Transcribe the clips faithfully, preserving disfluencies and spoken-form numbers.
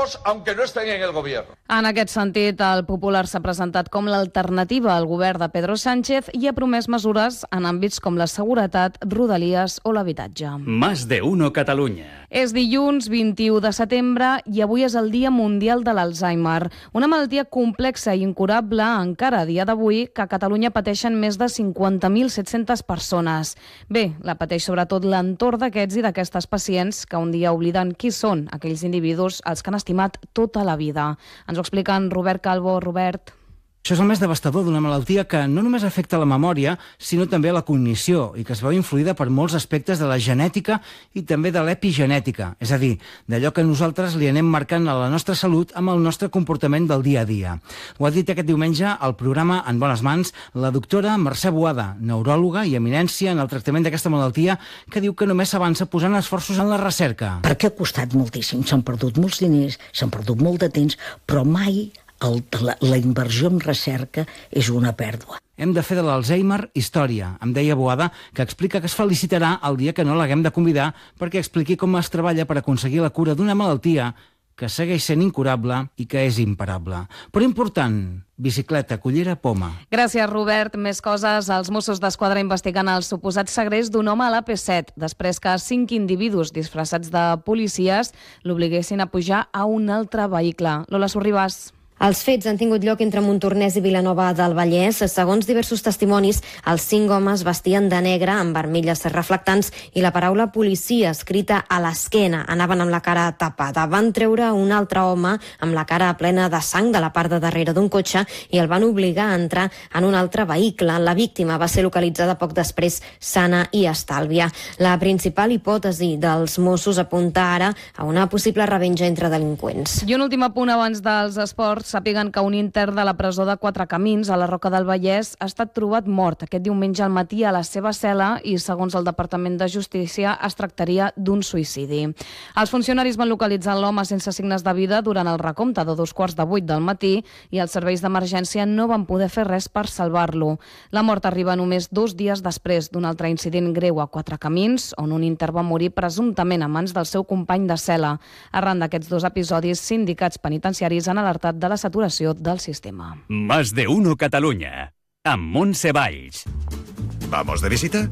apoyaremos aunque no estén en el gobierno. En aquest sentit, el Popular s'ha presentat com l'alternativa al govern de Pedro Sánchez i ha promès mesures en àmbits com la seguretat, rodalies o l'habitatge. Más de uno Catalunya. És dilluns vint-i-u de setembre i avui és el Dia Mundial de l'Alzheimer, una malaltia complexa i incurable encara a dia d'avui que a Catalunya pateixen més de cinquanta mil set-centes persones. Bé, la pateix sobretot l'entorn d'aquests i d'aquestes pacients que un dia obliden qui són aquells individus als que han estimat tota la vida. Ens ho explica en Robert Calvo. Robert. Això és el més devastador d'una malaltia que no només afecta la memòria, sinó també la cognició i que es veu influïda per molts aspectes de la genètica i també de l'epigenètica, és a dir, d'allò que nosaltres li anem marcant a la nostra salut amb el nostre comportament del dia a dia. Ho ha dit aquest diumenge al programa En bones mans la doctora Mercè Boada, neuròloga i eminència en el tractament d'aquesta malaltia, que diu que només s'avança posant esforços en la recerca. Perquè ha costat moltíssim, s'han perdut molts diners, s'han perdut molt de temps, però mai El, la, la inversió en recerca és una pèrdua. Hem de fer de l'Alzheimer història, em deia Boada, que explica que es felicitarà el dia que no l'haguem de convidar perquè expliqui com es treballa per aconseguir la cura d'una malaltia que segueix sent incurable i que és imparable. Però important, bicicleta, cullera, poma. Gràcies, Robert. Més coses. Els Mossos d'Esquadra investiguen el suposat segrest d'un home a l'A P set, després que cinc individus disfressats de policies l'obliguessin a pujar a un altre vehicle. Lola Sorribas. Els fets han tingut lloc entre Montornès i Vilanova del Vallès. Segons diversos testimonis, els cinc homes vestien de negre amb armilles reflectants i la paraula policia escrita a l'esquena. Anaven amb la cara tapada. Van treure un altre home amb la cara plena de sang de la part de darrere d'un cotxe i el van obligar a entrar en un altre vehicle. La víctima va ser localitzada poc després sana i estàlvia. La principal hipòtesi dels Mossos apunta ara a una possible revenja entre delinqüents. I un últim apunt abans dels esports. Sàpiguen que un intern de la presó de Quatre Camins, a la Roca del Vallès, ha estat trobat mort aquest diumenge al matí a la seva cel·la i, segons el Departament de Justícia, es tractaria d'un suïcidi. Els funcionaris van localitzar l'home sense signes de vida durant el recompte de dos quarts de vuit del matí i els serveis d'emergència no van poder fer res per salvar-lo. La mort arriba només dos dies després d'un altre incident greu a Quatre Camins, on un intern va morir presumptament a mans del seu company de cel·la. Arran d'aquests dos episodis, sindicats penitenciaris han alertat de la saturació del sistema. Más de uno Catalunya, amb Montse Valls. ¿Vamos de visita?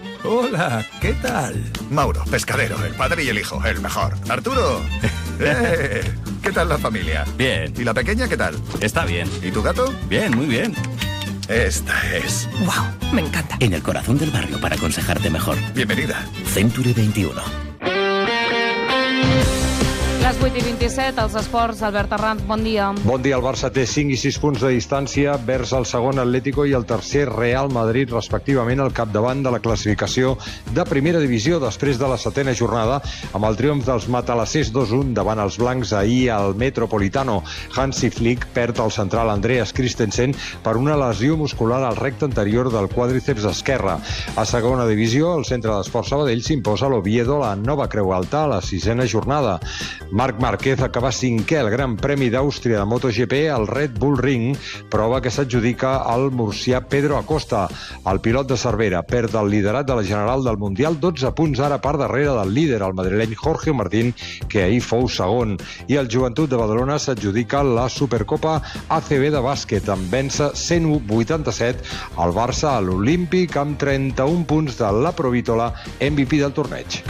Hola, ¿qué tal? Mauro, pescadero, el padre y el hijo, el mejor. Arturo, eh, ¿qué tal la familia? Bien. ¿Y la pequeña qué tal? Está bien. ¿Y tu gato? Bien, muy bien. Esta es. ¡Wow! Me encanta. En el corazón del barrio para aconsejarte mejor. Bienvenida. Century veintiuno. Les vuit i vint-i-set, els esports. Albert Arranz, bon dia. Bon dia. El Barça té cinc i sis punts de distància vers el segon Atlético i el tercer Real Madrid, respectivament, al capdavant de la classificació de primera divisió després de la setena jornada, amb el triomf dels matalassers dos a un davant els blancs ahir al Metropolitano. Hansi Flick perd el central Andreas Christensen per una lesió muscular al recte anterior del quàdriceps esquerre. A segona divisió, el Centre d'Esports Sabadell s'imposa a l'Oviedo la nova Creu Alta a la sisena jornada. Marc Márquez acaba cinquè al Gran Premi d'Àustria de MotoGP al Red Bull Ring, prova que s'adjudica al murcià Pedro Acosta. El pilot de Cervera perd el liderat de la General del Mundial, dotze punts ara per darrere del líder, el madrileny Jorge Martín, que ahir fou segon. I el Joventut de Badalona s'adjudica la Supercopa A C B de bàsquet, amb vèncer cent u a vuitanta-set al Barça a l'Olímpic amb trenta-un punts de la Provítola, M V P del torneig.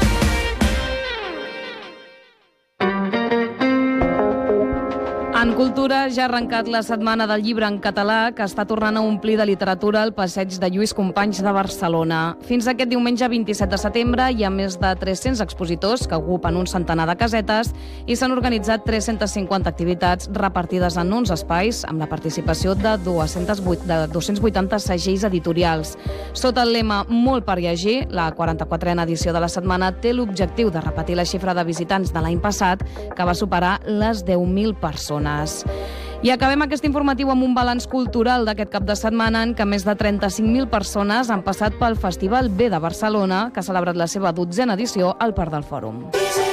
En cultura ja ha arrencat la Setmana del Llibre en català, que està tornant a omplir de literatura el passeig de Lluís Companys de Barcelona. Fins aquest diumenge vint-i-set de setembre hi ha més de tres-cents expositors que ocupen un centenar de casetes i s'han organitzat tres-centes cinquanta activitats repartides en uns espais amb la participació de dos-cents vuitanta segells editorials. Sota el lema Molt per llegir, la quaranta-quatrena edició de la setmana té l'objectiu de repetir la xifra de visitants de l'any passat, que va superar les deu mil persones. I acabem aquest informatiu amb un balanç cultural d'aquest cap de setmana en què més de trenta-cinc mil persones han passat pel Festival B de Barcelona, que ha celebrat la seva dotzena edició al Parc del Fòrum.